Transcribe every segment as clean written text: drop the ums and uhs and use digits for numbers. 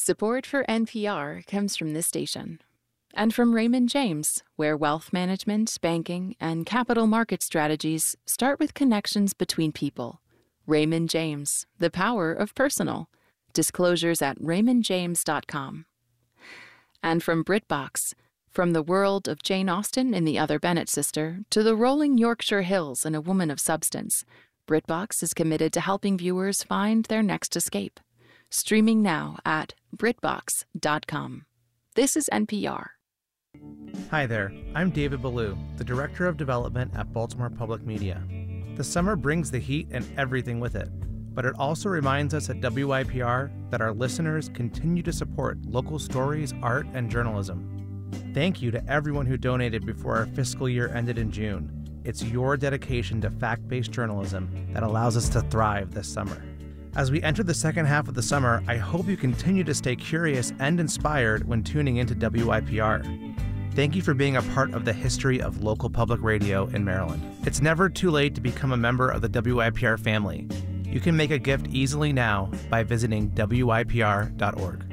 Support for NPR comes from this station and from Raymond James, where wealth management, banking, and capital market strategies start with connections between people. Raymond James, the power of personal. Disclosures at raymondjames.com. And from BritBox, from the world of Jane Austen in The Other Bennet Sister to the rolling Yorkshire Hills in A Woman of Substance, BritBox is committed to helping viewers find their next escape. Streaming now at BritBox.com. This is NPR. Hi there, I'm David Ballou, the Director of Development at Baltimore Public Media. The summer brings the heat and everything with it, but it also reminds us at WYPR that our listeners continue to support local stories, art, and journalism. Thank you to everyone who donated before our fiscal year ended in June. It's your dedication to fact-based journalism that allows us to thrive this summer. As we enter the second half of the summer, I hope you continue to stay curious and inspired when tuning into WYPR. Thank you for being a part of the history of local public radio in Maryland. It's never too late to become a member of the WYPR family. You can make a gift easily now by visiting WYPR.org.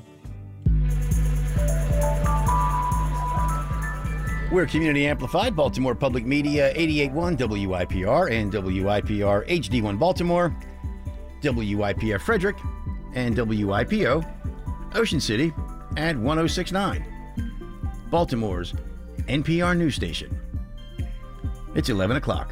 We're Community Amplified, Baltimore Public Media, 88.1 WYPR and WYPR HD1 Baltimore, WYPR Frederick, and WYPO Ocean City at 106.9. Baltimore's NPR news station. It's 11 o'clock.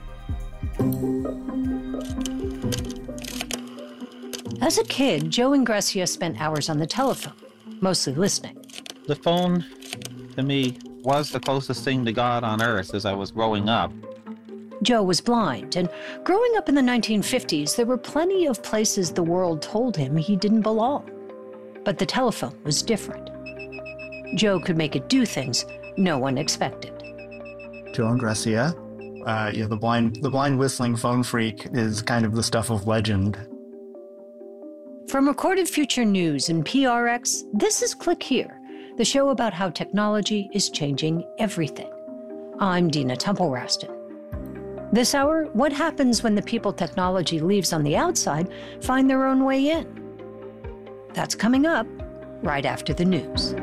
As a kid, Joe Ingrassia spent hours on the telephone, mostly listening. The phone, to me, was the closest thing to God on earth as I was growing up. Joe was blind, and growing up in the 1950s, there were plenty of places the world told him he didn't belong. But the telephone was different. Joe could make it do things no one expected. Joe Ingrassia, the blind whistling phone freak, is kind of the stuff of legend. From Recorded Future News and PRX, this is Click Here, the show about how technology is changing everything. I'm Dina Temple-Raston. This hour, what happens when the people technology leaves on the outside find their own way in? That's coming up right after the news.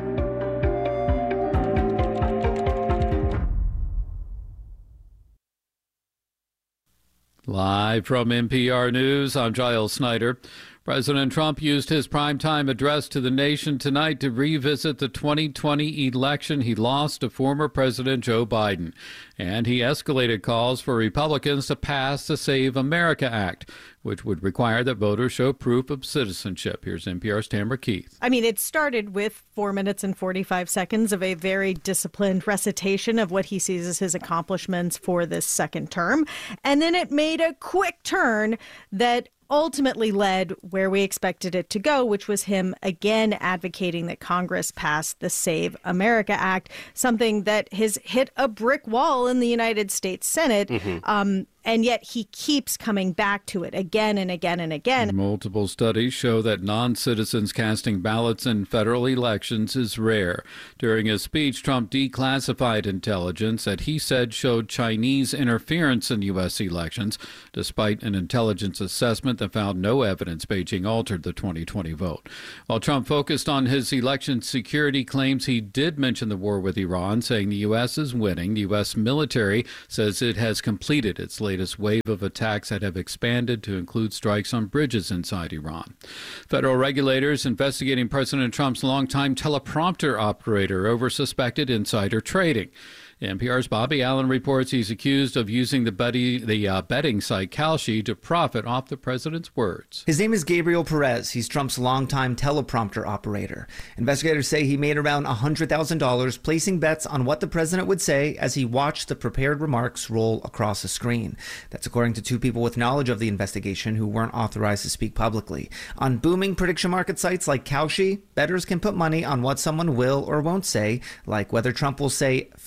Live from NPR News, I'm Giles Snyder. President Trump used his primetime address to the nation tonight to revisit the 2020 election he lost to former President Joe Biden. And he escalated calls for Republicans to pass the Save America Act, which would require that voters show proof of citizenship. Here's NPR's Tamara Keith. I mean, it started with 4 minutes and 45 seconds of a very disciplined recitation of what he sees as his accomplishments for this second term. And then it made a quick turn that ultimately led where we expected it to go, which was him again advocating that Congress pass the Save America Act, something that has hit a brick wall in the United States Senate. And yet he keeps coming back to it again and again and again. Multiple studies show that non-citizens casting ballots in federal elections is rare. During his speech, Trump declassified intelligence that he said showed Chinese interference in U.S. elections, despite an intelligence assessment that found no evidence Beijing altered the 2020 vote. While Trump focused on his election security claims, he did mention the war with Iran, saying the U.S. is winning. The U.S. military says it has completed its latest wave of attacks that have expanded to include strikes on bridges inside Iran. Federal regulators investigating President Trump's longtime teleprompter operator over suspected insider trading. NPR's Bobby Allen reports he's accused of using the betting site Kalshi to profit off the president's words. His name is Gabriel Perez. He's Trump's longtime teleprompter operator. Investigators say he made around $100,000 placing bets on what the president would say as he watched the prepared remarks roll across a screen. That's according to two people with knowledge of the investigation who weren't authorized to speak publicly. On booming prediction market sites like Kalshi, bettors can put money on what someone will or won't say, like whether Trump will say fake news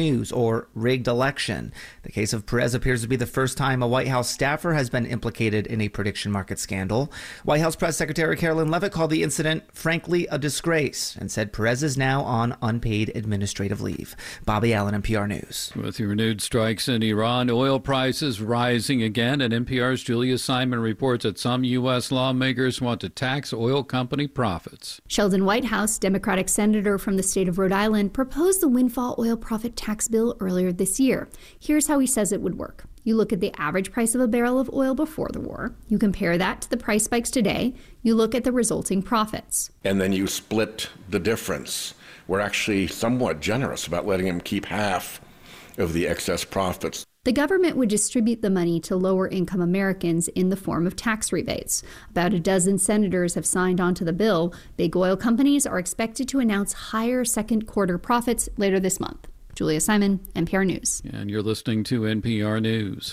news, or rigged election. The case of Perez appears to be the first time a White House staffer has been implicated in a prediction market scandal. White House Press Secretary Carolyn Leavitt called the incident, frankly, a disgrace, and said Perez is now on unpaid administrative leave. Bobby Allen, NPR News. With renewed strikes in Iran, oil prices rising again, and NPR's Julia Simon reports that some U.S. lawmakers want to tax oil company profits. Sheldon Whitehouse, Democratic senator from the state of Rhode Island, proposed the windfall oil profit tax bill earlier this year. Here's how he says it would work. You look at the average price of a barrel of oil before the war. You compare that to the price spikes today. You look at the resulting profits. And then you split the difference. We're actually somewhat generous about letting him keep half of the excess profits. The government would distribute the money to lower-income Americans in the form of tax rebates. About a dozen senators have signed on to the bill. Big oil companies are expected to announce higher second-quarter profits later this month. Julia Simon, NPR News. And you're listening to NPR News.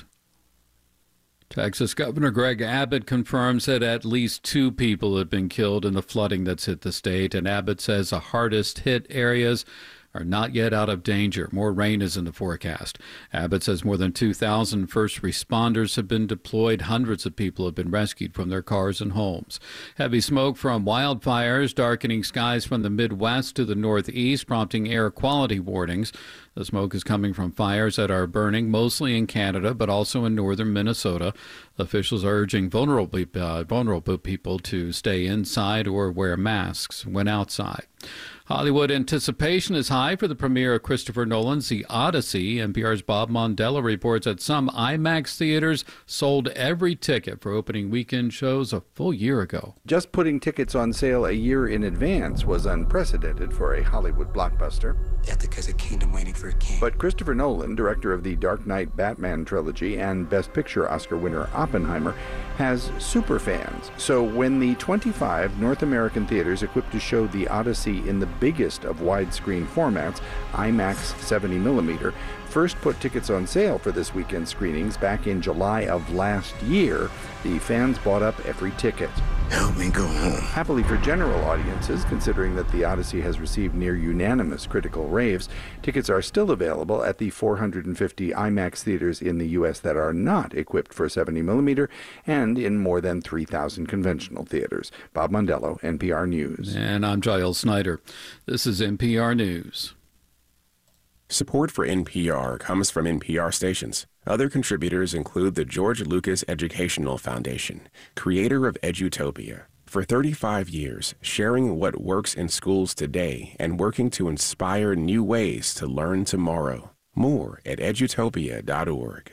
Texas Governor Greg Abbott confirms that at least 2 people have been killed in the flooding that's hit the state, and Abbott says the hardest hit areas are not yet out of danger. More rain is in the forecast. Abbott says more than 2,000 first responders have been deployed. Hundreds of people have been rescued from their cars and homes. Heavy smoke from wildfires darkening skies from the Midwest to the Northeast, prompting air quality warnings. The smoke is coming from fires that are burning mostly in Canada, but also in northern Minnesota. Officials are urging vulnerable people to stay inside or wear masks when outside. Hollywood anticipation is high for the premiere of Christopher Nolan's The Odyssey. NPR's Bob Mondello reports that some IMAX theaters sold every ticket for opening weekend shows a full year ago. Just putting tickets on sale a year in advance was unprecedented for a Hollywood blockbuster. Ethic is a kingdom waiting for a king. But Christopher Nolan, director of the Dark Knight Batman trilogy and Best Picture Oscar winner Oppenheimer, has super fans. So when the 25 North American theaters equipped to show The Odyssey in the biggest of widescreen formats, IMAX 70mm, first put tickets on sale for this weekend screenings back in July of last year, the fans bought up every ticket. Help me go home. Happily for general audiences, considering that The Odyssey has received near unanimous critical raves, tickets are still available at the 450 IMAX theaters in the U.S. that are not equipped for 70mm and in more than 3,000 conventional theaters. Bob Mondello, NPR News. And I'm Giles Snyder. This is NPR News. Support for NPR comes from NPR stations. Other contributors include the George Lucas Educational Foundation, creator of Edutopia. For 35 years, sharing what works in schools today and working to inspire new ways to learn tomorrow. More at edutopia.org.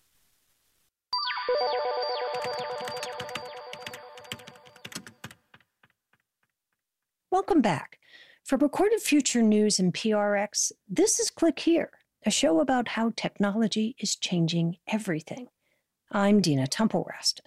Welcome back. For Recorded Future News and PRX, this is Click Here, a show about how technology is changing everything. I'm Dina Temple-Raston.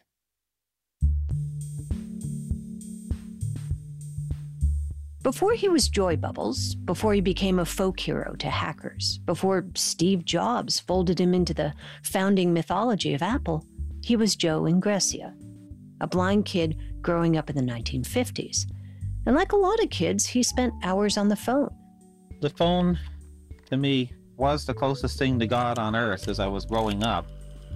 Before he was Joy Bubbles, before he became a folk hero to hackers, before Steve Jobs folded him into the founding mythology of Apple, he was Joe Ingressia, a blind kid growing up in the 1950s. And like a lot of kids, he spent hours on the phone. The phone, to me, was the closest thing to God on earth as I was growing up.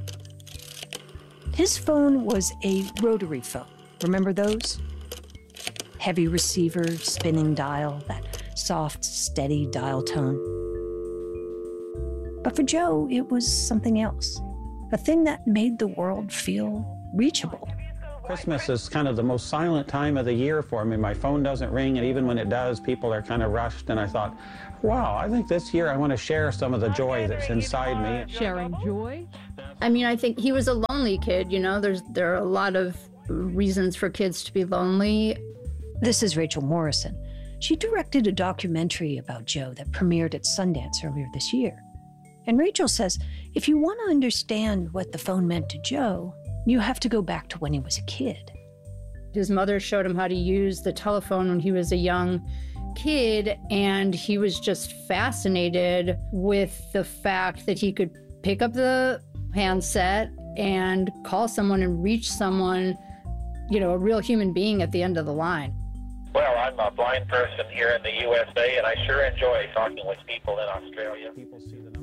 His phone was a rotary phone. Remember those? Heavy receiver, spinning dial, that soft, steady dial tone. But for Joe, it was something else. A thing that made the world feel reachable. Christmas is kind of the most silent time of the year for me. My phone doesn't ring, and even when it does, people are kind of rushed. And I thought, wow, I think this year I want to share some of the joy that's inside me. Sharing joy? I mean, I think he was a lonely kid, you know. There are a lot of reasons for kids to be lonely. This is Rachel Morrison. She directed a documentary about Joe that premiered at Sundance earlier this year. And Rachel says, if you want to understand what the phone meant to Joe, you have to go back to when he was a kid. His mother showed him how to use the telephone when he was a young kid, and he was just fascinated with the fact that he could pick up the handset and call someone and reach someone, you know, a real human being at the end of the line. Well, I'm a blind person here in the USA, and I sure enjoy talking with people in Australia.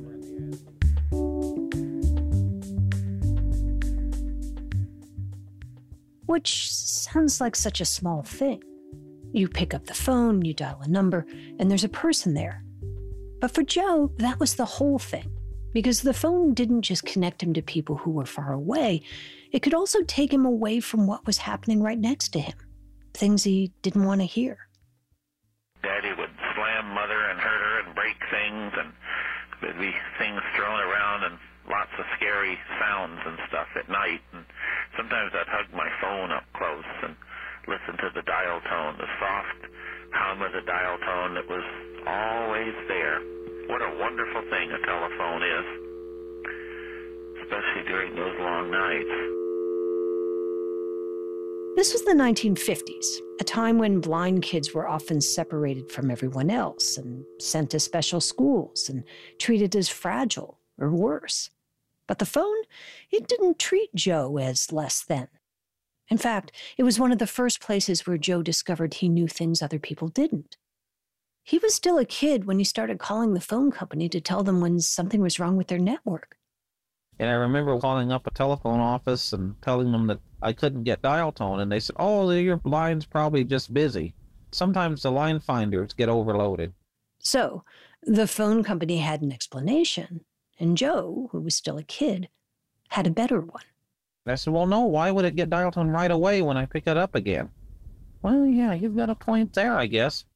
which sounds like such a small thing. You pick up the phone, you dial a number, and there's a person there. But for Joe, that was the whole thing, because the phone didn't just connect him to people who were far away, it could also take him away from what was happening right next to him, things he didn't want to hear. Daddy would slam Mother and hurt her and break things, and there'd be things thrown around and lots of scary sounds and stuff at night. And sometimes I'd hug my phone up close and listen to the dial tone, the soft hum of the dial tone that was always there. What a wonderful thing a telephone is, especially during those long nights. This was the 1950s, a time when blind kids were often separated from everyone else and sent to special schools and treated as fragile or worse. But the phone, it didn't treat Joe as less than. In fact, it was one of the first places where Joe discovered he knew things other people didn't. He was still a kid when he started calling the phone company to tell them when something was wrong with their network. And I remember calling up a telephone office and telling them that I couldn't get dial tone, and they said, "Oh, your line's probably just busy. Sometimes the line finders get overloaded." So, the phone company had an explanation, and Joe, who was still a kid, had a better one. I said, "Well, no, why would it get dial tone right away when I pick it up again?" "Well, yeah, you've got a point there, I guess."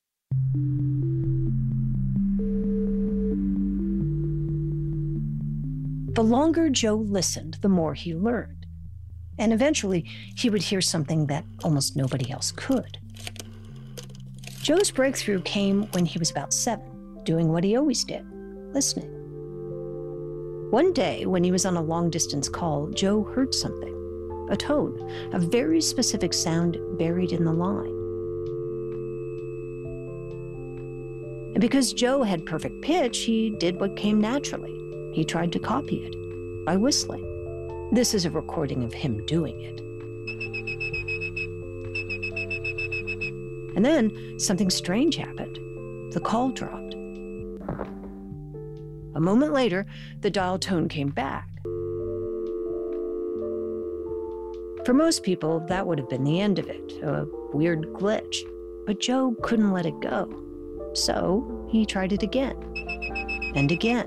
The longer Joe listened, the more he learned. And eventually, he would hear something that almost nobody else could. Joe's breakthrough came when he was about 7, doing what he always did, listening. One day, when he was on a long-distance call, Joe heard something, a tone, a very specific sound buried in the line. And because Joe had perfect pitch, he did what came naturally. He tried to copy it by whistling. This is a recording of him doing it. And then something strange happened. The call dropped. A moment later, the dial tone came back. For most people, that would have been the end of it, a weird glitch. But Joe couldn't let it go. So he tried it again and again.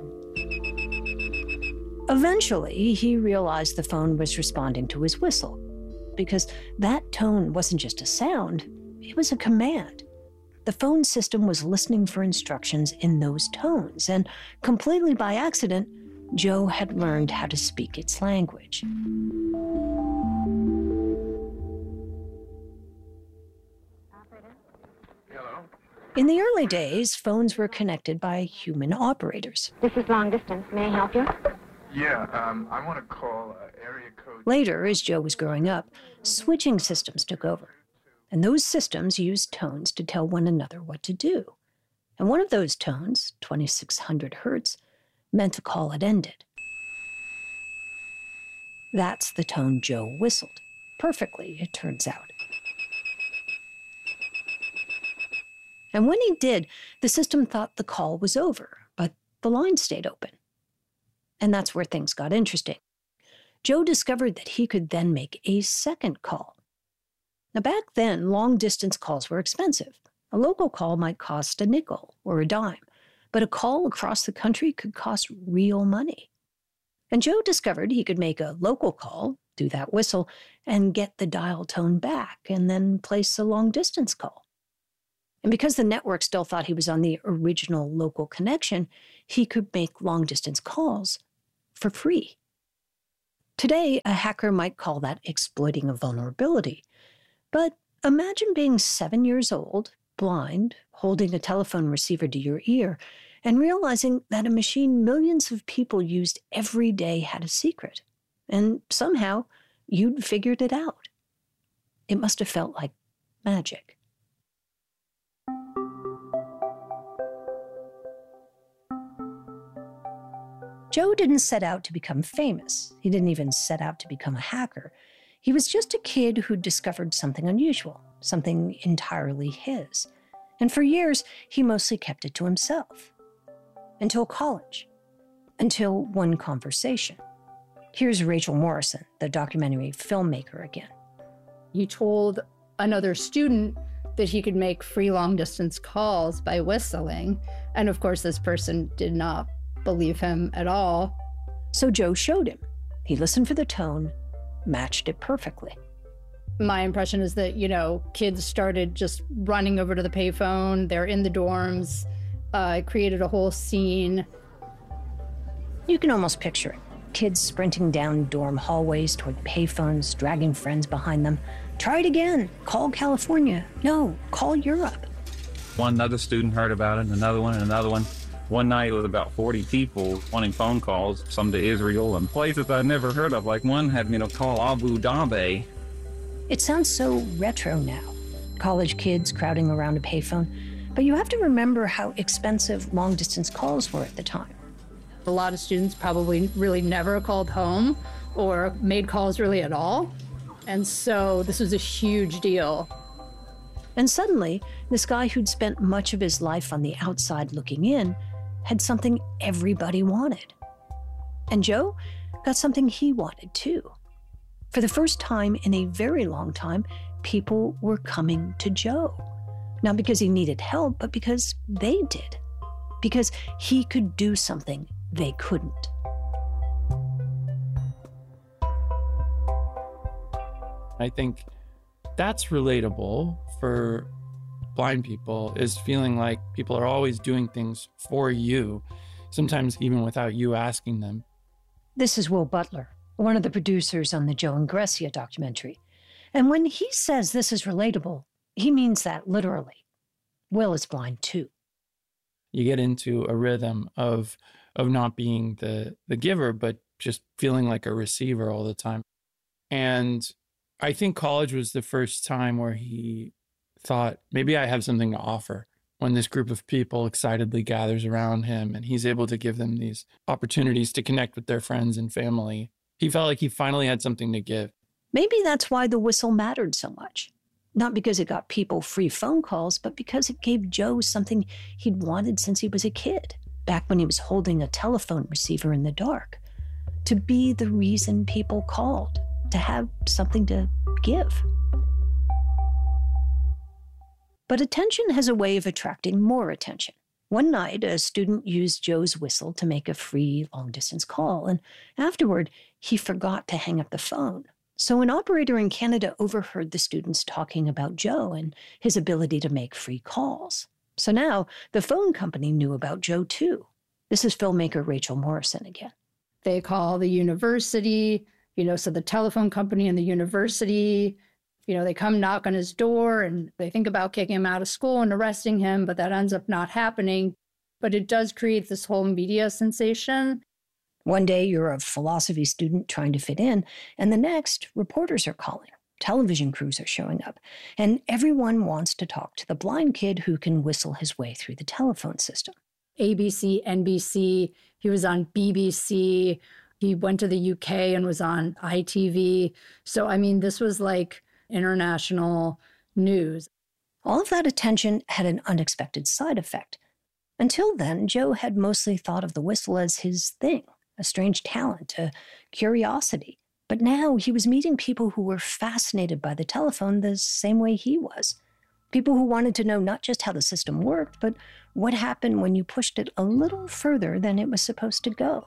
Eventually, he realized the phone was responding to his whistle, because that tone wasn't just a sound, it was a command. The phone system was listening for instructions in those tones, and completely by accident, Joe had learned how to speak its language. In the early days, phones were connected by human operators. This is long distance. May I help you? Yeah, I want to call area code. Later, as Joe was growing up, switching systems took over. And those systems used tones to tell one another what to do. And one of those tones, 2600 hertz, meant the call had ended. That's the tone Joe whistled. Perfectly, it turns out. And when he did, the system thought the call was over, but the line stayed open. And that's where things got interesting. Joe discovered that he could then make a second call. Now, back then, long-distance calls were expensive. A local call might cost a nickel or a dime, but a call across the country could cost real money. And Joe discovered he could make a local call, do that whistle, and get the dial tone back, and then place a long-distance call. And because the network still thought he was on the original local connection, he could make long-distance calls for free. Today, a hacker might call that exploiting a vulnerability. But imagine being 7 years old, blind, holding a telephone receiver to your ear, and realizing that a machine millions of people used every day had a secret. And somehow, you'd figured it out. It must have felt like magic. Joe didn't set out to become famous. He didn't even set out to become a hacker. He was just a kid who discovered something unusual, something entirely his. And for years, he mostly kept it to himself. Until college. Until one conversation. Here's Rachel Morrison, the documentary filmmaker again. He told another student that he could make free long-distance calls by whistling. And of course, this person did not believe him at all. So Joe showed him. He listened for the tone, matched it perfectly. My impression is that, kids started just running over to the payphone. They're in the dorms. It created a whole scene. You can almost picture it. Kids sprinting down dorm hallways toward payphones, dragging friends behind them. Try it again. Call California. No, call Europe. One other student heard about it, another one, and another one. One night it was about 40 people wanting phone calls, some to Israel and places I'd never heard of. Like one had me to call Abu Dhabi. It sounds so retro now. College kids crowding around a payphone. But you have to remember how expensive long-distance calls were at the time. A lot of students probably really never called home or made calls really at all. And so this was a huge deal. And suddenly, this guy who'd spent much of his life on the outside looking in had something everybody wanted. And Joe got something he wanted too. For the first time in a very long time, people were coming to Joe. Not because he needed help, but because they did. Because he could do something they couldn't. I think that's relatable for blind people, is feeling like people are always doing things for you, sometimes even without you asking them. This is Will Butler, one of the producers on the Joe and Grecia documentary. And when he says this is relatable, he means that literally. Will is blind too. You get into a rhythm of not being the giver, but just feeling like a receiver all the time. And I think college was the first time where he thought, maybe I have something to offer, when this group of people excitedly gathers around him and he's able to give them these opportunities to connect with their friends and family. He felt like he finally had something to give. Maybe that's why the whistle mattered so much. Not because it got people free phone calls, but because it gave Joe something he'd wanted since he was a kid, back when he was holding a telephone receiver in the dark. To be the reason people called, to have something to give. But attention has a way of attracting more attention. One night, a student used Joe's whistle to make a free long-distance call, and afterward, he forgot to hang up the phone. So an operator in Canada overheard the students talking about Joe and his ability to make free calls. So now the phone company knew about Joe too. This is filmmaker Rachel Morrison again. They call the university, so the telephone company and the university, they come knock on his door and they think about kicking him out of school and arresting him, but that ends up not happening. But it does create this whole media sensation. One day you're a philosophy student trying to fit in, and the next, reporters are calling. Television crews are showing up, and everyone wants to talk to the blind kid who can whistle his way through the telephone system. ABC, NBC, he was on BBC, he went to the UK and was on ITV. So, this was like international news. All of that attention had an unexpected side effect. Until then, Joe had mostly thought of the whistle as his thing. A strange talent, a curiosity. But now he was meeting people who were fascinated by the telephone the same way he was. People who wanted to know not just how the system worked, but what happened when you pushed it a little further than it was supposed to go.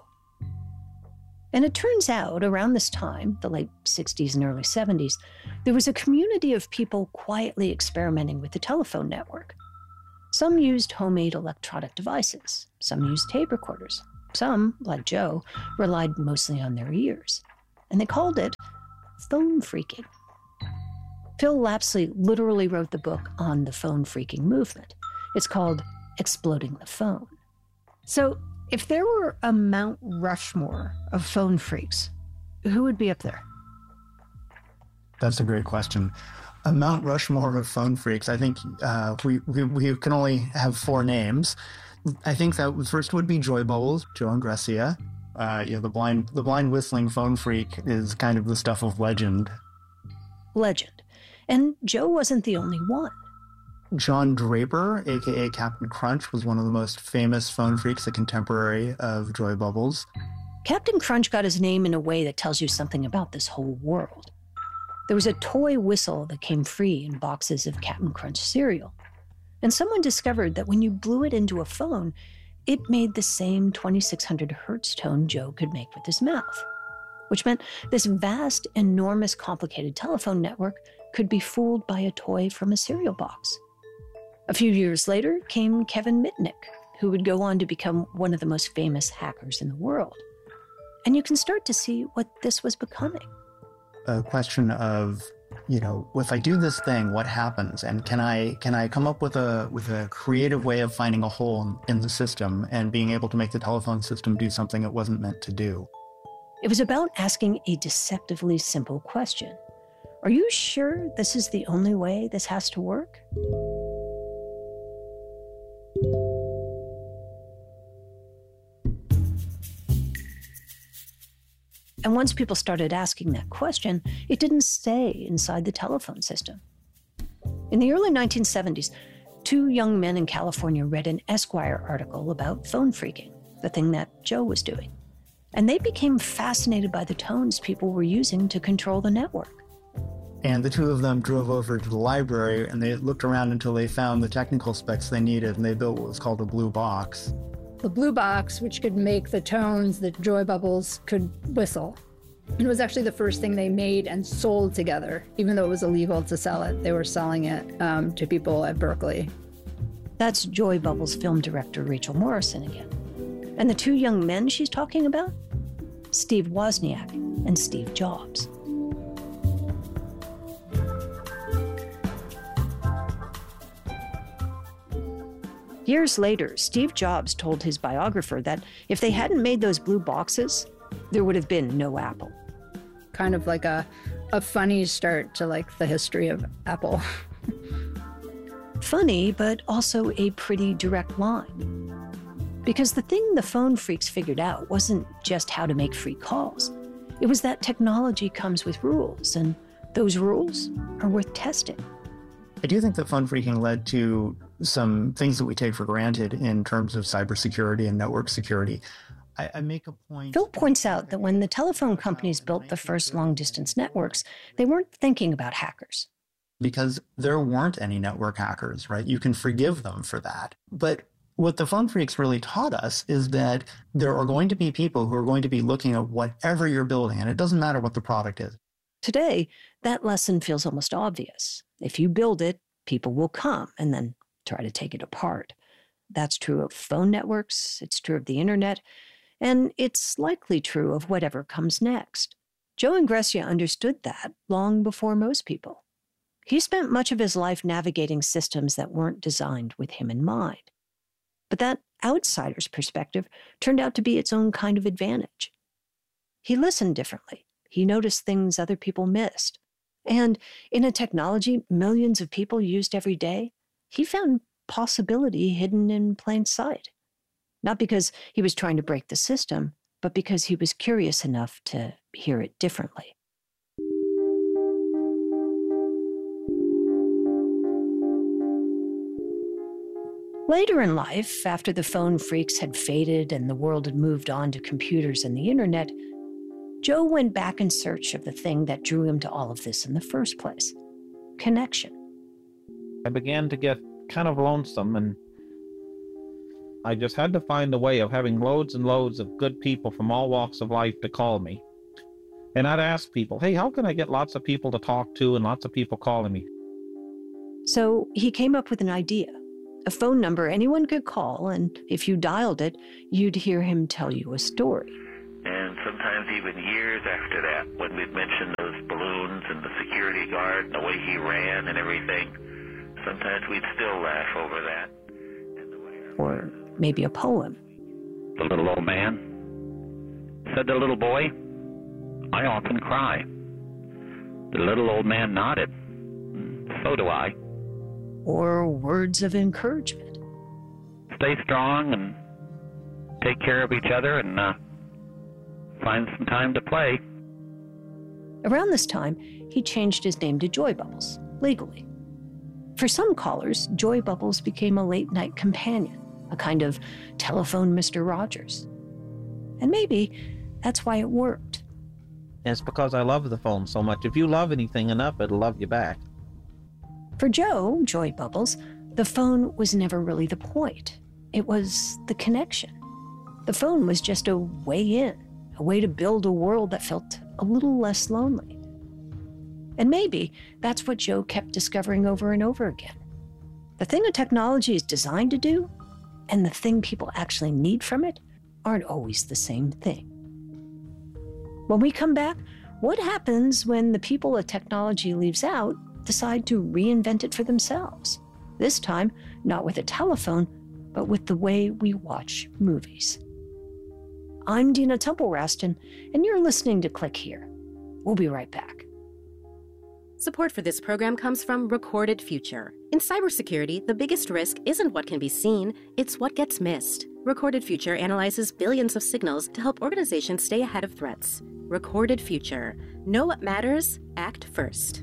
And it turns out, around this time, the late 60s and early 70s, there was a community of people quietly experimenting with the telephone network. Some used homemade electronic devices. Some used tape recorders. Some, like Joe, relied mostly on their ears. And they called it phone phreaking. Phil Lapsley literally wrote the book on the phone phreaking movement. It's called Exploding the Phone. So, if there were a Mount Rushmore of phone phreaks, who would be up there? That's a great question. A Mount Rushmore of phone phreaks, I think we can only have 4 names. I think that first would be Joy Bubbles, Joe and Grecia. The blind whistling phone phreak is kind of the stuff of legend. Legend. And Joe wasn't the only one. John Draper, a.k.a. Captain Crunch, was one of the most famous phone phreaks, a contemporary of Joy Bubbles. Captain Crunch got his name in a way that tells you something about this whole world. There was a toy whistle that came free in boxes of Cap'n Crunch cereal. And someone discovered that when you blew it into a phone, it made the same 2600 hertz tone Joe could make with his mouth, which meant this vast, enormous, complicated telephone network could be fooled by a toy from a cereal box. A few years later came Kevin Mitnick, who would go on to become one of the most famous hackers in the world. And you can start to see what this was becoming. A question of, if I do this thing, what happens? And can I come up with a creative way of finding a hole in the system and being able to make the telephone system do something it wasn't meant to do? It was about asking a deceptively simple question. Are you sure this is the only way this has to work? And once people started asking that question, it didn't stay inside the telephone system. In the early 1970s, two young men in California read an Esquire article about phone phreaking, the thing that Joe was doing. And they became fascinated by the tones people were using to control the network. And the two of them drove over to the library and they looked around until they found the technical specs they needed, and they built what was called a blue box. The blue box, which could make the tones that Joy Bubbles could whistle. It was actually the first thing they made and sold together. Even though it was illegal to sell it, they were selling it to people at Berkeley. That's Joy Bubbles film director Rachel Morrison again. And the two young men she's talking about? Steve Wozniak and Steve Jobs. Years later, Steve Jobs told his biographer that if they hadn't made those blue boxes, there would have been no Apple. Kind of like a funny start to the history of Apple. Funny, but also a pretty direct line. Because the thing the phone freaks figured out wasn't just how to make free calls. It was that technology comes with rules, and those rules are worth testing. I do think that phone phreaking led to some things that we take for granted in terms of cybersecurity and network security. I make a point. Phil points out that when the telephone companies built the first long-distance networks, they weren't thinking about hackers. Because there weren't any network hackers, right? You can forgive them for that. But what the phone phreaks really taught us is that there are going to be people who are going to be looking at whatever you're building, and it doesn't matter what the product is. Today, that lesson feels almost obvious. If you build it, people will come and then try to take it apart. That's true of phone networks, it's true of the internet, and it's likely true of whatever comes next. Joe Ingressia understood that long before most people. He spent much of his life navigating systems that weren't designed with him in mind. But that outsider's perspective turned out to be its own kind of advantage. He listened differently. He noticed things other people missed. And in a technology millions of people used every day, he found possibility hidden in plain sight. Not because he was trying to break the system, but because he was curious enough to hear it differently. Later in life, after the phone phreaks had faded and the world had moved on to computers and the internet, Joe went back in search of the thing that drew him to all of this in the first place: connection. I began to get kind of lonesome, and I just had to find a way of having loads and loads of good people from all walks of life to call me. And I'd ask people, hey, how can I get lots of people to talk to and lots of people calling me? So he came up with an idea. A phone number anyone could call, and if you dialed it, you'd hear him tell you a story. And sometimes even years after that, when we'd mentioned those balloons and the security guard and the way he ran and everything, sometimes we'd still laugh over that. Or maybe a poem. The little old man said to the little boy, I often cry. The little old man nodded. So do I. Or words of encouragement. Stay strong and take care of each other and find some time to play. Around this time, he changed his name to Joy Bubbles, legally. For some callers, Joy Bubbles became a late-night companion, a kind of telephone Mr. Rogers. And maybe that's why it worked. And it's because I love the phone so much. If you love anything enough, it'll love you back. For Joe, Joy Bubbles, the phone was never really the point. It was the connection. The phone was just a way in, a way to build a world that felt a little less lonely. And maybe that's what Joe kept discovering over and over again. The thing a technology is designed to do and the thing people actually need from it aren't always the same thing. When we come back, what happens when the people a technology leaves out decide to reinvent it for themselves? This time, not with a telephone, but with the way we watch movies. I'm Dina Temple-Raston, and you're listening to Click Here. We'll be right back. Support for this program comes from Recorded Future. In cybersecurity, the biggest risk isn't what can be seen, it's what gets missed. Recorded Future analyzes billions of signals to help organizations stay ahead of threats. Recorded Future. Know what matters, act first.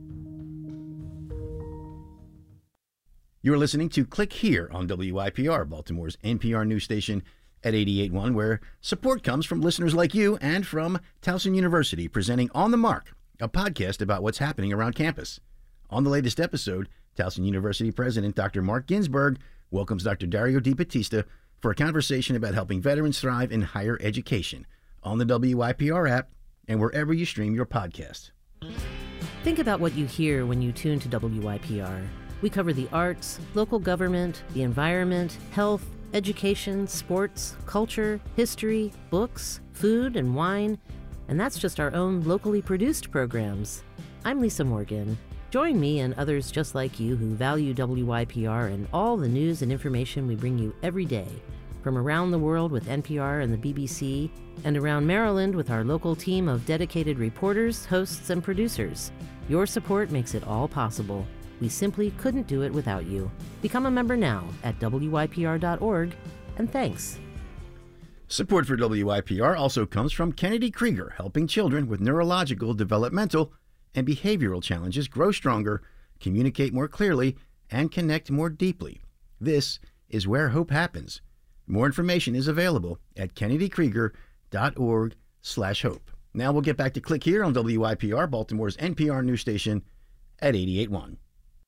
You're listening to Click Here on WIPR, Baltimore's NPR news station at 88.1, where support comes from listeners like you and from Towson University, presenting On the Mark, a podcast about what's happening around campus. On the latest episode, Towson University President Dr. Mark Ginsberg welcomes Dr. Dario DiBattista for a conversation about helping veterans thrive in higher education on the WIPR app and wherever you stream your podcasts. Think about what you hear when you tune to WIPR. We cover the arts, local government, the environment, health, education, sports, culture, history, books, food, and wine. And that's just our own locally produced programs. I'm Lisa Morgan. Join me and others just like you who value WIPR and all the news and information we bring you every day, from around the world with NPR and the BBC, and around Maryland with our local team of dedicated reporters, hosts, and producers. Your support makes it all possible. We simply couldn't do it without you. Become a member now at WIPR.org, and thanks. Support for WIPR also comes from Kennedy Krieger, helping children with neurological, developmental, and behavioral challenges grow stronger, communicate more clearly, and connect more deeply. This is where hope happens. More information is available at kennedykrieger.org/hope. Now we'll get back to Click Here on WIPR, Baltimore's NPR news station at 88.1.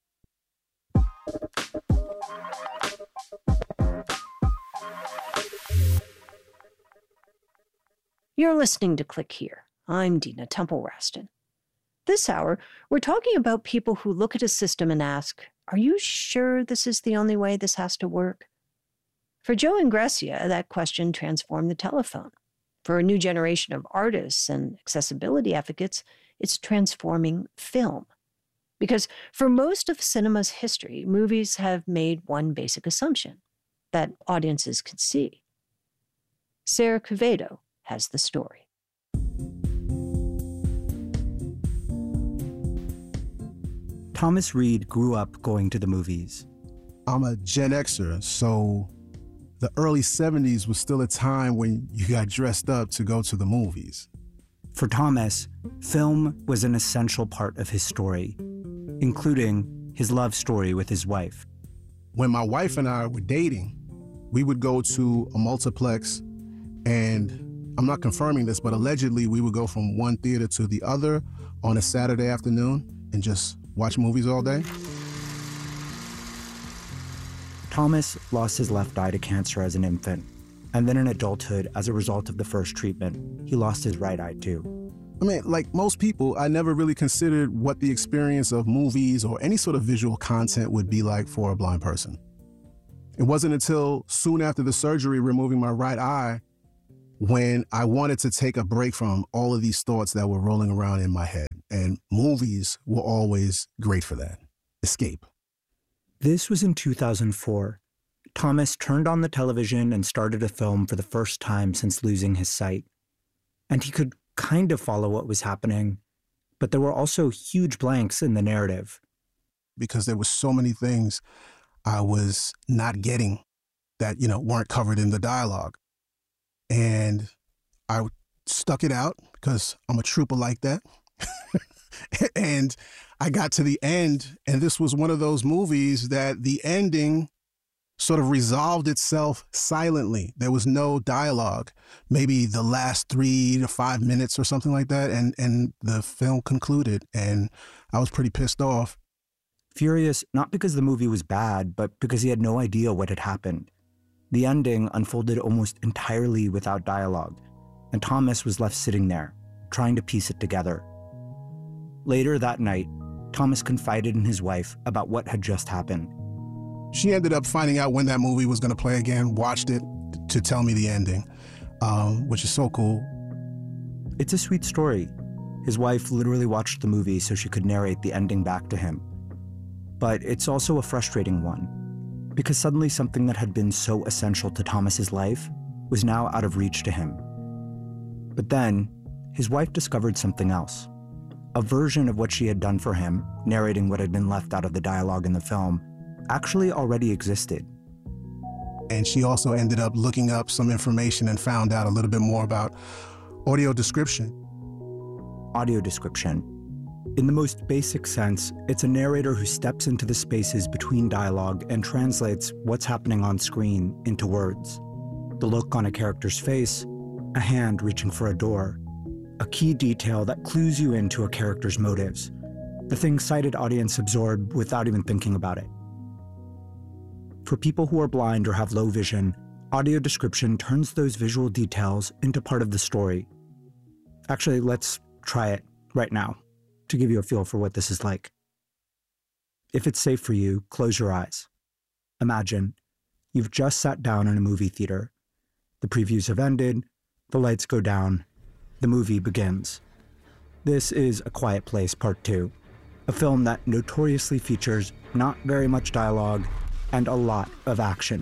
You're listening to Click Here. I'm Dina Temple-Raston. This hour, we're talking about people who look at a system and ask, are you sure this is the only way this has to work? For Joe and Grecia, that question transformed the telephone. For a new generation of artists and accessibility advocates, it's transforming film. Because for most of cinema's history, movies have made one basic assumption, that audiences could see. Sarah Quevedo has the story. Thomas Reed grew up going to the movies. I'm a Gen Xer, so the early 70s was still a time when you got dressed up to go to the movies. For Thomas, film was an essential part of his story, including his love story with his wife. When my wife and I were dating, we would go to a multiplex, and I'm not confirming this, but allegedly we would go from one theater to the other on a Saturday afternoon and just watch movies all day. Thomas lost his left eye to cancer as an infant, and then in adulthood, as a result of the first treatment, he lost his right eye too. I mean, like most people, I never really considered what the experience of movies or any sort of visual content would be like for a blind person. It wasn't until soon after the surgery removing my right eye when I wanted to take a break from all of these thoughts that were rolling around in my head. And movies were always great for that. Escape. This was in 2004. Thomas turned on the television and started a film for the first time since losing his sight. And he could kind of follow what was happening, but there were also huge blanks in the narrative. Because there were so many things I was not getting that, weren't covered in the dialogue. And I stuck it out because I'm a trooper like that. And I got to the end, and this was one of those movies that the ending sort of resolved itself silently. There was no dialogue, maybe the last 3 to 5 minutes or something like that. And the film concluded, and I was pretty pissed off. Furious, not because the movie was bad, but because he had no idea what had happened. The ending unfolded almost entirely without dialogue, and Thomas was left sitting there, trying to piece it together. Later that night, Thomas confided in his wife about what had just happened. She ended up finding out when that movie was going to play again, watched it to tell me the ending, which is so cool. It's a sweet story. His wife literally watched the movie so she could narrate the ending back to him. But it's also a frustrating one, because suddenly something that had been so essential to Thomas's life was now out of reach to him. But then, his wife discovered something else. A version of what she had done for him, narrating what had been left out of the dialogue in the film, actually already existed. And she also ended up looking up some information and found out a little bit more about audio description. Audio description. In the most basic sense, it's a narrator who steps into the spaces between dialogue and translates what's happening on screen into words. The look on a character's face, a hand reaching for a door, a key detail that clues you into a character's motives, the thing sighted audience absorb without even thinking about it. For people who are blind or have low vision, audio description turns those visual details into part of the story. Actually, let's try it right now to give you a feel for what this is like. If it's safe for you, close your eyes. Imagine you've just sat down in a movie theater. The previews have ended, the lights go down, the movie begins. This is A Quiet Place Part 2, a film that notoriously features not very much dialogue and a lot of action.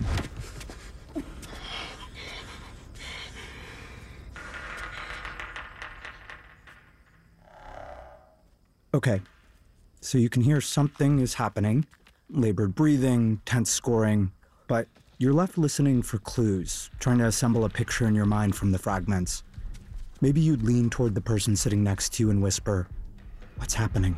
Okay, so you can hear something is happening, labored breathing, tense scoring, but you're left listening for clues, trying to assemble a picture in your mind from the fragments. Maybe you'd lean toward the person sitting next to you and whisper, "What's happening?"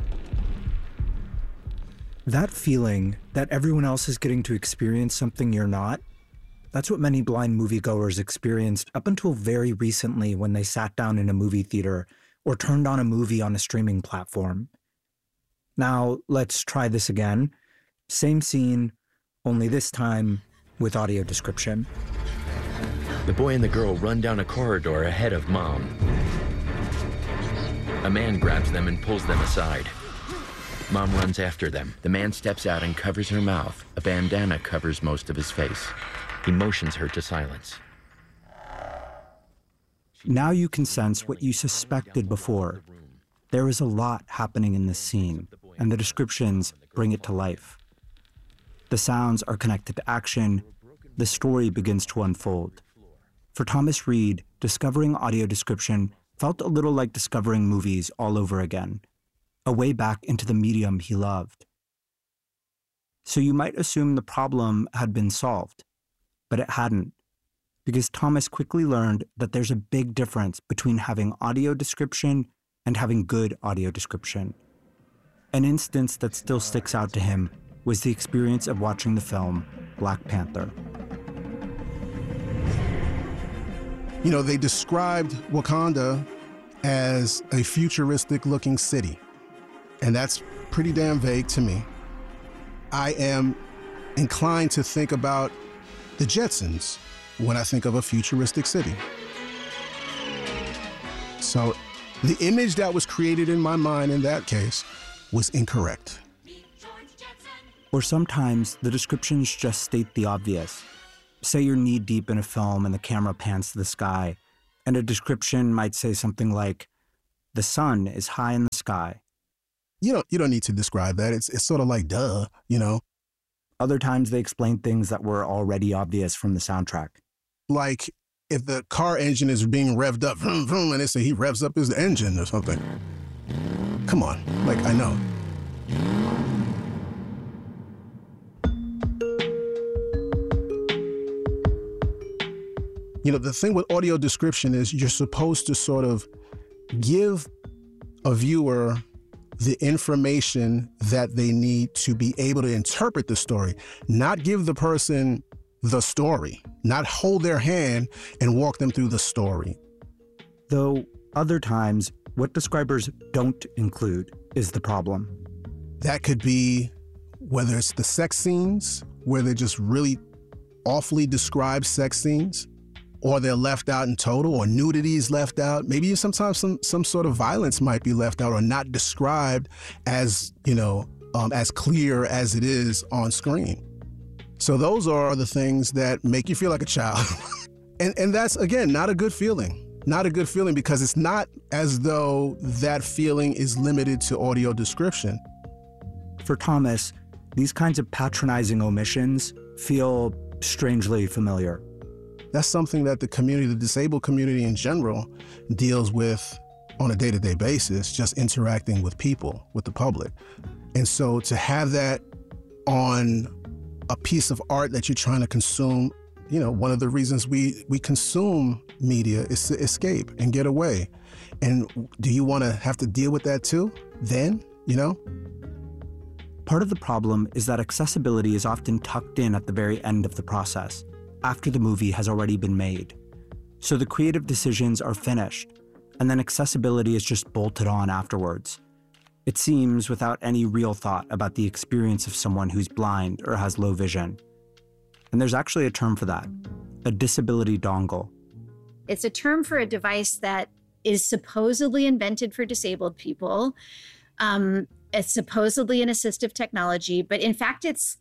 That feeling that everyone else is getting to experience something you're not, that's what many blind moviegoers experienced up until very recently when they sat down in a movie theater or turned on a movie on a streaming platform. Now, let's try this again. Same scene, only this time with audio description. The boy and the girl run down a corridor ahead of Mom. A man grabs them and pulls them aside. Mom runs after them. The man steps out and covers her mouth. A bandana covers most of his face. He motions her to silence. Now you can sense what you suspected before. There is a lot happening in this scene, and the descriptions bring it to life. The sounds are connected to action. The story begins to unfold. For Thomas Reed, discovering audio description felt a little like discovering movies all over again, a way back into the medium he loved. So you might assume the problem had been solved, but it hadn't, because Thomas quickly learned that there's a big difference between having audio description and having good audio description. An instance that still sticks out to him was the experience of watching the film Black Panther. You know, they described Wakanda as a futuristic-looking city, and that's pretty damn vague to me. I am inclined to think about the Jetsons when I think of a futuristic city. So the image that was created in my mind in that case was incorrect. Or sometimes the descriptions just state the obvious. Say you're knee-deep in a film and the camera pans to the sky, and a description might say something like, "The sun is high in the sky." You don't need to describe that. It's sort of like, duh, you know? Other times they explain things that were already obvious from the soundtrack. Like if the car engine is being revved up, vroom, vroom, and they say he revs up his engine or something. Come on, like, I know. You know, the thing with audio description is you're supposed to sort of give a viewer the information that they need to be able to interpret the story, not give the person the story, not hold their hand and walk them through the story. Though other times, what describers don't include is the problem. That could be whether it's the sex scenes, where they just really awfully describe sex scenes, or they're left out in total, or nudity is left out. Maybe sometimes some sort of violence might be left out or not described as, as clear as it is on screen. So those are the things that make you feel like a child. and that's, again, not a good feeling. Not a good feeling, because it's not as though that feeling is limited to audio description. For Thomas, these kinds of patronizing omissions feel strangely familiar. That's something that the community, the disabled community in general, deals with on a day-to-day basis, just interacting with people, with the public. And so to have that on a piece of art that you're trying to consume, one of the reasons we consume media is to escape and get away. And do you want to have to deal with that too? Then, Part of the problem is that accessibility is often tucked in at the very end of the process, after the movie has already been made. So the creative decisions are finished, and then accessibility is just bolted on afterwards. It seems without any real thought about the experience of someone who's blind or has low vision. And there's actually a term for that, a disability dongle. It's a term for a device that is supposedly invented for disabled people. It's supposedly an assistive technology, but in fact, it's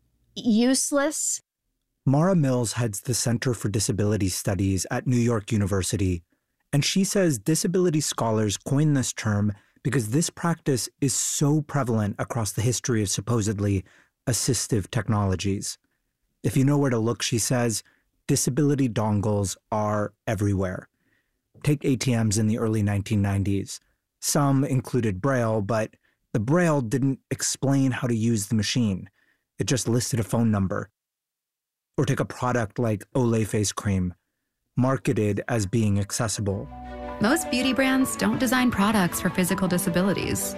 useless. Mara Mills heads the Center for Disability Studies at New York University, and she says disability scholars coined this term because this practice is so prevalent across the history of supposedly assistive technologies. If you know where to look, she says, disability dongles are everywhere. Take ATMs in the early 1990s. Some included Braille, but the Braille didn't explain how to use the machine. It just listed a phone number. Or take a product like Olay face cream, marketed as being accessible. Most beauty brands don't design products for physical disabilities.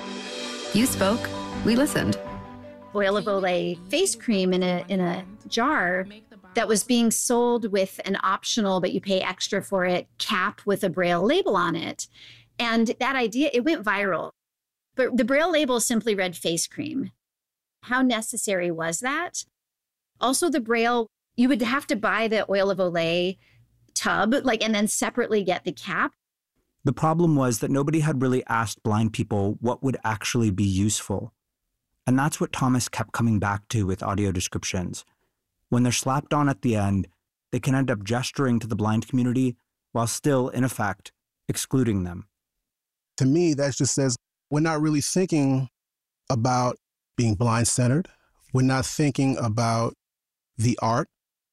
You spoke, we listened. Oil of Olay face cream in a jar that was being sold with an optional, but you pay extra for it, cap with a Braille label on it. And that idea, it went viral. But the Braille label simply read face cream. How necessary was that? Also, the Braille, you would have to buy the Oil of Olay tub, and then separately get the cap. The problem was that nobody had really asked blind people what would actually be useful. And that's what Thomas kept coming back to with audio descriptions. When they're slapped on at the end, they can end up gesturing to the blind community while still, in effect, excluding them. To me, that just says we're not really thinking about being blind-centered. We're not thinking about the art.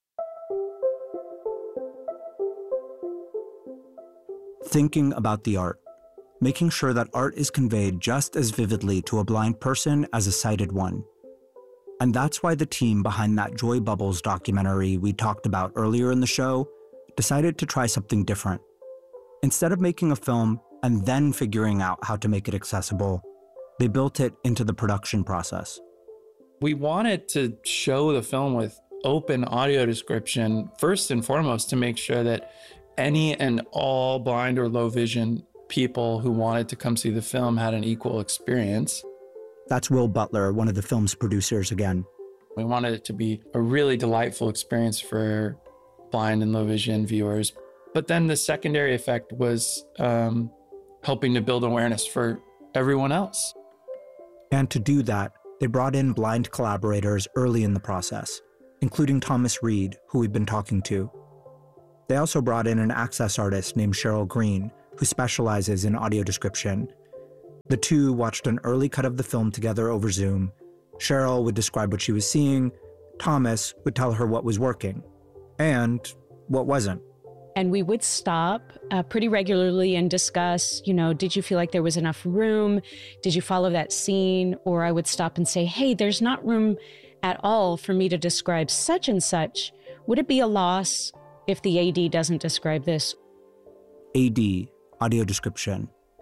Thinking about the art. Making sure that art is conveyed just as vividly to a blind person as a sighted one. And that's why the team behind that Joy Bubbles documentary we talked about earlier in the show decided to try something different. Instead of making a film and then figuring out how to make it accessible, they built it into the production process. We wanted to show the film with open audio description, first and foremost, to make sure that any and all blind or low vision people who wanted to come see the film had an equal experience. That's Will Butler, one of the film's producers again. We wanted it to be a really delightful experience for blind and low vision viewers. But then the secondary effect was helping to build awareness for everyone else. And to do that, they brought in blind collaborators early in the process, including Thomas Reed, who we've been talking to. They also brought in an access artist named Cheryl Green, who specializes in audio description. The two watched an early cut of the film together over Zoom. Cheryl would describe what she was seeing. Thomas would tell her what was working and what wasn't. And we would stop pretty regularly and discuss, did you feel like there was enough room? Did you follow that scene? Or I would stop and say, hey, there's not room at all for me to describe such and such. Would it be a loss if the AD doesn't describe this? AD, audio description.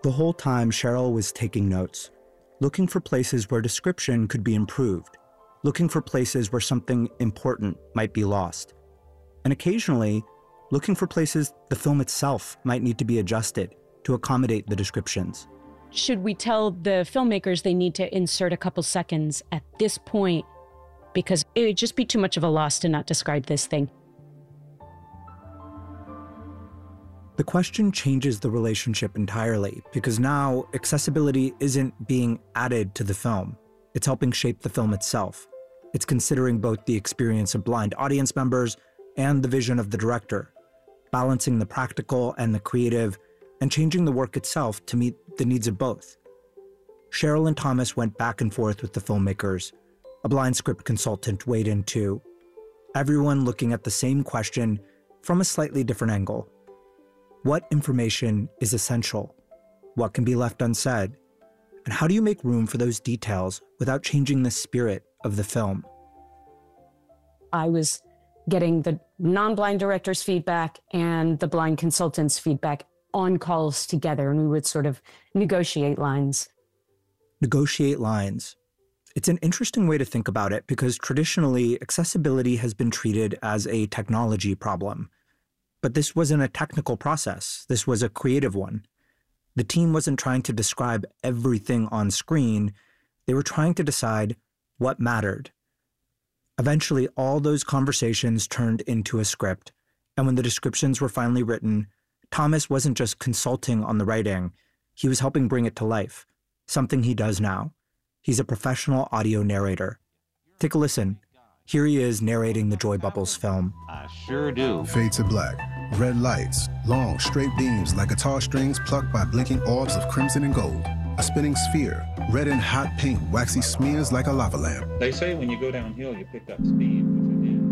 The whole time, Cheryl was taking notes, looking for places where description could be improved, looking for places where something important might be lost, and occasionally looking for places the film itself might need to be adjusted to accommodate the descriptions. Should we tell the filmmakers they need to insert a couple seconds at this point? Because it would just be too much of a loss to not describe this thing. The question changes the relationship entirely, because now accessibility isn't being added to the film. It's helping shape the film itself. It's considering both the experience of blind audience members and the vision of the director, balancing the practical and the creative, and changing the work itself to meet the needs of both. Cheryl and Thomas went back and forth with the filmmakers. A blind script consultant weighed in too. Everyone looking at the same question from a slightly different angle. What information is essential? What can be left unsaid? And how do you make room for those details without changing the spirit of the film? I was getting the non-blind director's feedback and the blind consultant's feedback on calls together, and we would sort of negotiate lines. Negotiate lines. It's an interesting way to think about it because traditionally, accessibility has been treated as a technology problem. But this wasn't a technical process. This was a creative one. The team wasn't trying to describe everything on screen. They were trying to decide what mattered. Eventually, all those conversations turned into a script. And when the descriptions were finally written, Thomas wasn't just consulting on the writing. He was helping bring it to life, something he does now. He's a professional audio narrator. Take a listen. Here he is narrating the Joy Bubbles film. I sure do. Fade to black. Red lights. Long, straight beams like guitar strings plucked by blinking orbs of crimson and gold. A spinning sphere. Red and hot pink. Waxy smears like a lava lamp. They say when you go downhill, you pick up speed, which I did.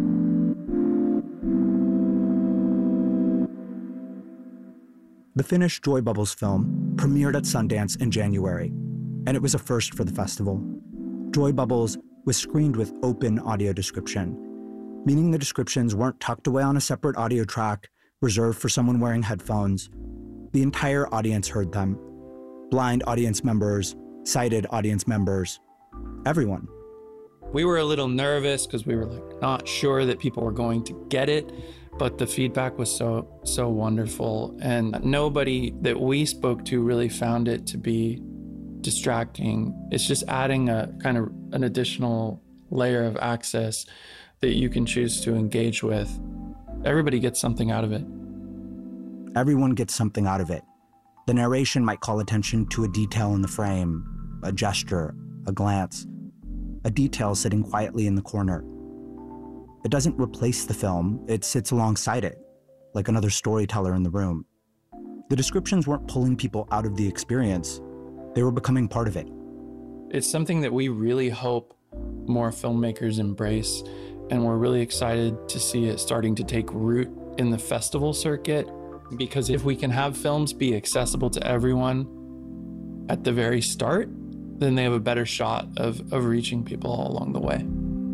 The finished Joy Bubbles film premiered at Sundance in January, and it was a first for the festival. Joy Bubbles was screened with open audio description, meaning the descriptions weren't tucked away on a separate audio track reserved for someone wearing headphones. The entire audience heard them. Blind audience members, sighted audience members, everyone. We were a little nervous because we were not sure that people were going to get it, but the feedback was so wonderful, and nobody that we spoke to really found it to be distracting. It's just adding a kind of an additional layer of access that you can choose to engage with. Everybody gets something out of it. Everyone gets something out of it. The narration might call attention to a detail in the frame, a gesture, a glance, a detail sitting quietly in the corner. It doesn't replace the film, it sits alongside it, like another storyteller in the room. The descriptions weren't pulling people out of the experience, they were becoming part of it. It's something that we really hope more filmmakers embrace, and we're really excited to see it starting to take root in the festival circuit, because if we can have films be accessible to everyone at the very start, then they have a better shot of reaching people all along the way.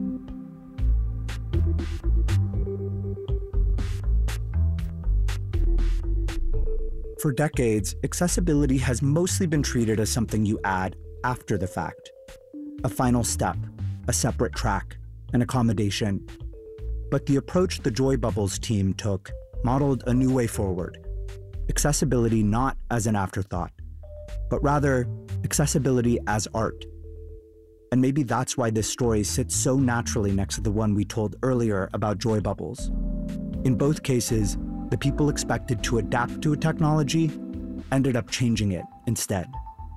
For decades, accessibility has mostly been treated as something you add after the fact. A final step, a separate track, an accommodation. But the approach the Joy Bubbles team took modeled a new way forward. Accessibility not as an afterthought, but rather accessibility as art. And maybe that's why this story sits so naturally next to the one we told earlier about Joy Bubbles. In both cases, the people expected to adapt to a technology ended up changing it instead.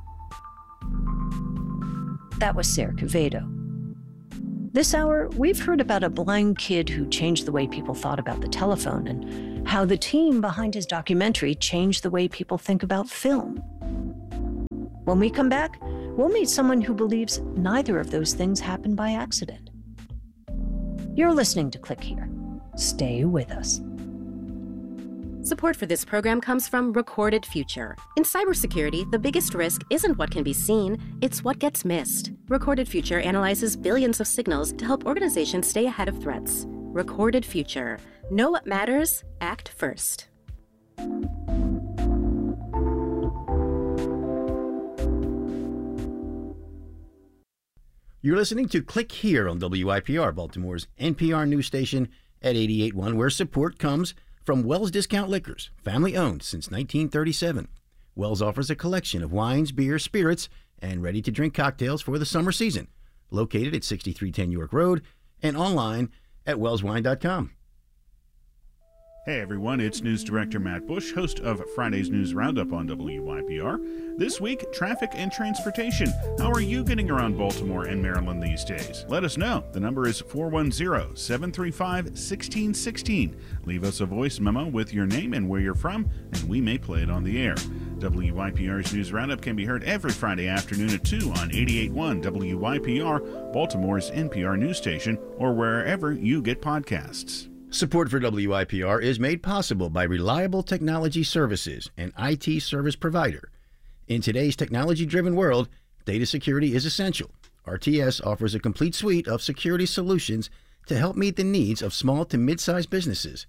That was Sarah Quevedo. This hour, we've heard about a blind kid who changed the way people thought about the telephone and how the team behind his documentary changed the way people think about film. When we come back, we'll meet someone who believes neither of those things happened by accident. You're listening to Click Here. Stay with us. Support for this program comes from Recorded Future. In cybersecurity, the biggest risk isn't what can be seen, it's what gets missed. Recorded Future analyzes billions of signals to help organizations stay ahead of threats. Recorded Future. Know what matters, act first. You're listening to Click Here on WIPR, Baltimore's NPR news station at 88.1, where support comes from Wells Discount Liquors, family-owned since 1937. Wells offers a collection of wines, beer, spirits, and ready-to-drink cocktails for the summer season. Located at 6310 York Road and online at wellswine.com. Hey everyone, it's News Director Matt Bush, host of Friday's News Roundup on WYPR. This week, traffic and transportation. How are you getting around Baltimore and Maryland these days? Let us know. The number is 410-735-1616. Leave us a voice memo with your name and where you're from, and we may play it on the air. WYPR's News Roundup can be heard every Friday afternoon at 2 on 88.1 WYPR, Baltimore's NPR news station, or wherever you get podcasts. Support for WIPR is made possible by Reliable Technology Services, an IT service provider. In today's technology-driven world, data security is essential. RTS offers a complete suite of security solutions to help meet the needs of small to mid-sized businesses.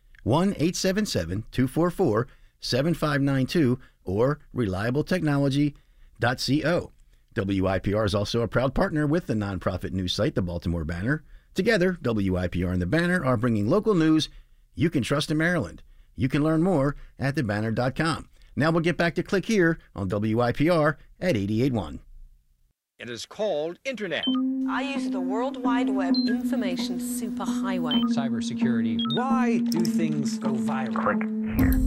1-877-244-7592 or reliabletechnology.co. WIPR is also a proud partner with the nonprofit news site, The Baltimore Banner. Together, WIPR and the Banner are bringing local news you can trust in Maryland. You can learn more at thebanner.com. Now we'll get back to Click Here on WIPR at 88.1. It is called Internet. I use the World Wide Web information superhighway. Cybersecurity. Why do things go viral? Click here.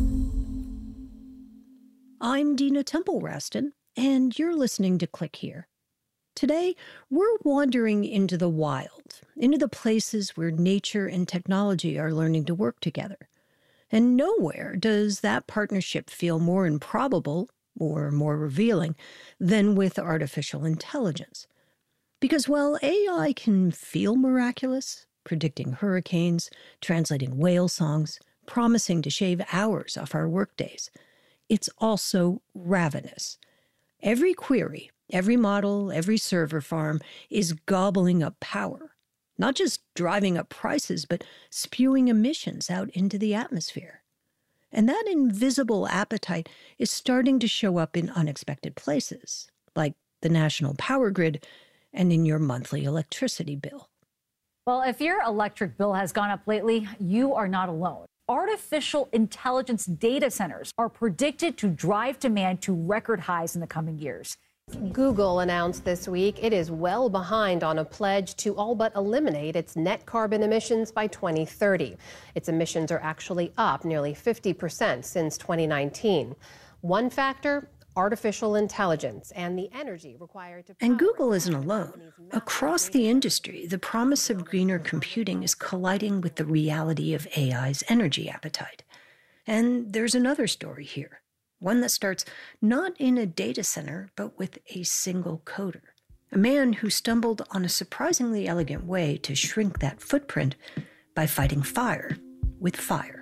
I'm Dina Temple-Raston, and you're listening to Click Here. Today, we're wandering into the wild, into the places where nature and technology are learning to work together. And nowhere does that partnership feel more improbable or more revealing than with artificial intelligence. Because while AI can feel miraculous, predicting hurricanes, translating whale songs, promising to shave hours off our workdays, it's also ravenous. Every query, every model, every server farm is gobbling up power, not just driving up prices, but spewing emissions out into the atmosphere. And that invisible appetite is starting to show up in unexpected places, like the national power grid and in your monthly electricity bill. Well, if your electric bill has gone up lately, you are not alone. Artificial intelligence data centers are predicted to drive demand to record highs in the coming years. Google announced this week it is well behind on a pledge to all but eliminate its net carbon emissions by 2030. Its emissions are actually up nearly 50% since 2019. One factor, artificial intelligence and the energy required to... And Google isn't alone. Across the industry, the promise of greener computing is colliding with the reality of AI's energy appetite. And there's another story here. One that starts not in a data center, but with a single coder. A man who stumbled on a surprisingly elegant way to shrink that footprint by fighting fire with fire.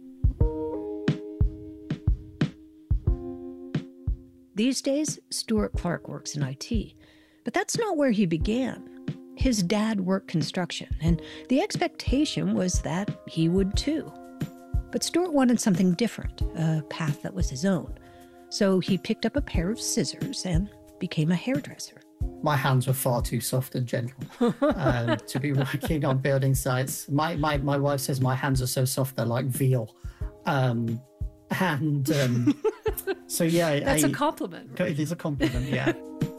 These days, Stuart Clark works in IT, but that's not where he began. His dad worked construction, and the expectation was that he would too. But Stuart wanted something different, a path that was his own. So he picked up a pair of scissors and became a hairdresser. My hands were far too soft and gentle to be working on building sites. My wife says my hands are so soft they're like veal. So yeah. That's a compliment. It is a compliment, yeah.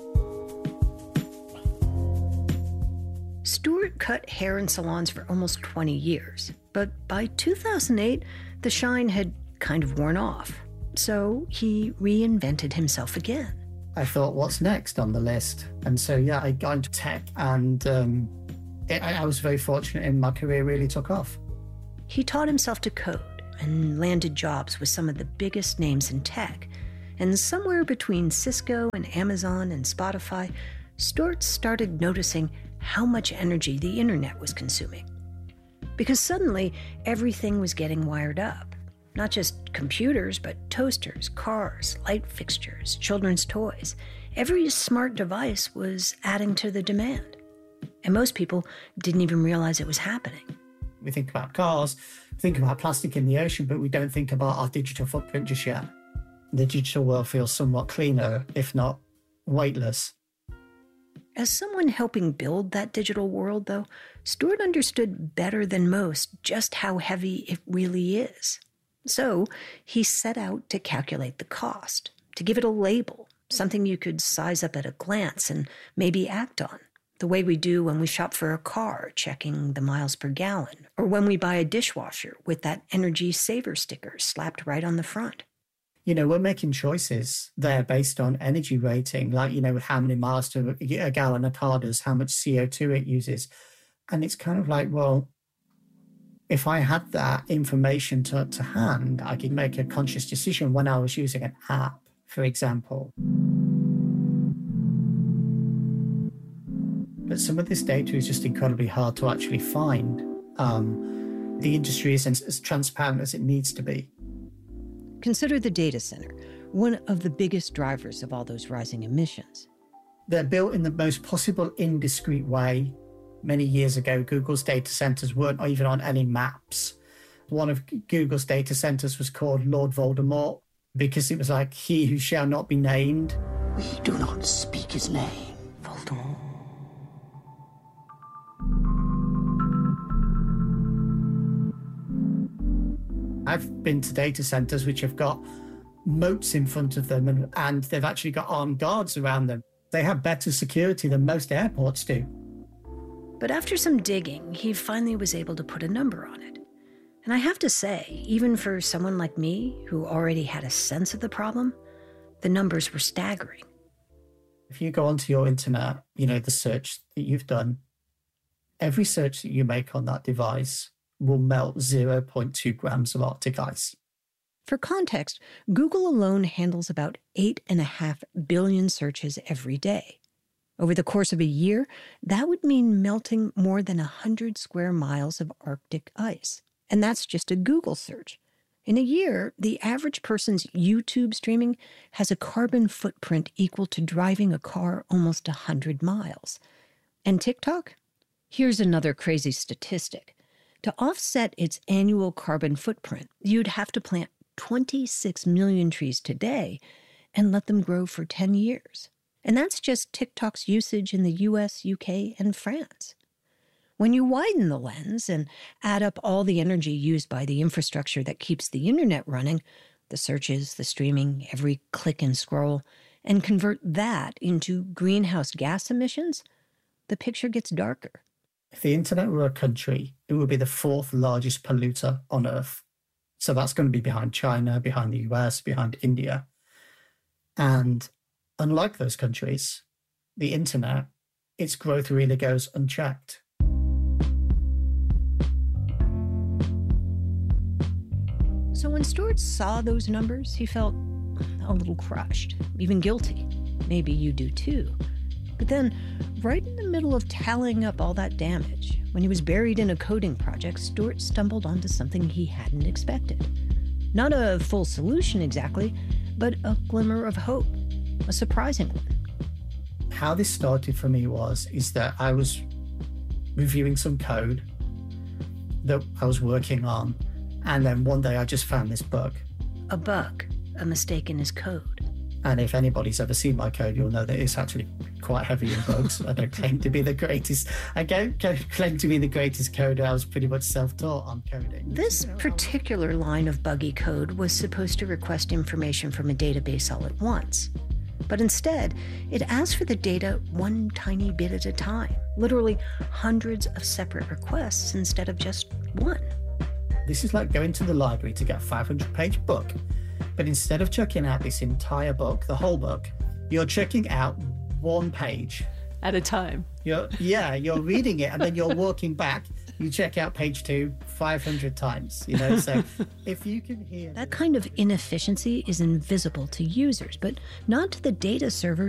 Stuart cut hair in salons for almost 20 years, but by 2008, the shine had kind of worn off. So he reinvented himself again. I thought, what's next on the list? And so, yeah, I got into tech, and I was very fortunate, and my career really took off. He taught himself to code and landed jobs with some of the biggest names in tech. And somewhere between Cisco and Amazon and Spotify, Stuart started noticing how much energy the internet was consuming. Because suddenly, everything was getting wired up. Not just computers, but toasters, cars, light fixtures, children's toys. Every smart device was adding to the demand. And most people didn't even realize it was happening. We think about cars, think about plastic in the ocean, but we don't think about our digital footprint just yet. The digital world feels somewhat cleaner, if not weightless. As someone helping build that digital world, though, Stuart understood better than most just how heavy it really is. So he set out to calculate the cost, to give it a label, something you could size up at a glance and maybe act on, the way we do when we shop for a car, checking the miles per gallon, or when we buy a dishwasher with that energy saver sticker slapped right on the front. You know, we're making choices there based on energy rating, like, you know, how many miles to a gallon a car does, how much CO2 it uses. And it's kind of like, well, if I had that information to hand, I could make a conscious decision when I was using an app, for example. But some of this data is just incredibly hard to actually find. The industry isn't as transparent as it needs to be. Consider the data center, one of the biggest drivers of all those rising emissions. They're built in the most possible indiscreet way. Many years ago, Google's data centers weren't even on any maps. One of Google's data centers was called Lord Voldemort because it was like, he who shall not be named. We do not speak his name, Voldemort. I've been to data centers which have got moats in front of them and they've actually got armed guards around them. They have better security than most airports do. But after some digging, he finally was able to put a number on it. And I have to say, even for someone like me, who already had a sense of the problem, the numbers were staggering. If you go onto your internet, you know, the search that you've done, every search that you make on that device will melt 0.2 grams of Arctic ice. For context, Google alone handles about 8.5 billion searches every day. Over the course of a year, that would mean melting more than 100 square miles of Arctic ice. And that's just a Google search. In a year, the average person's YouTube streaming has a carbon footprint equal to driving a car almost 100 miles. And TikTok? Here's another crazy statistic. To offset its annual carbon footprint, you'd have to plant 26 million trees today and let them grow for 10 years. And that's just TikTok's usage in the US, UK, and France. When you widen the lens and add up all the energy used by the infrastructure that keeps the internet running, the searches, the streaming, every click and scroll, and convert that into greenhouse gas emissions, the picture gets darker. If the internet were a country, it would be the 4th largest polluter on Earth. So that's going to be behind China, behind the US, behind India. And unlike those countries, the internet, its growth really goes unchecked. So when Stuart saw those numbers, he felt a little crushed, even guilty. Maybe you do too. But then, right in the middle of tallying up all that damage, when he was buried in a coding project, Stuart stumbled onto something he hadn't expected. Not a full solution exactly, but a glimmer of hope, a surprising one. How this started for me is that I was reviewing some code that I was working on, and then one day I just found this bug. A bug, a mistake in his code. And if anybody's ever seen my code, you'll know that it's actually quite heavy in bugs. I don't claim to be the greatest. I don't claim to be the greatest coder. I was pretty much self-taught on coding. This particular line of buggy code was supposed to request information from a database all at once. But instead, it asked for the data one tiny bit at a time, literally hundreds of separate requests instead of just one. This is like going to the library to get a 500-page book. But instead of checking out this entire book, the whole book, you're checking out one page. At a time. You're reading it and then you're walking back. You check out page 2 500 times, you know, so if you can hear... That kind of inefficiency is invisible to users, but not to the data servers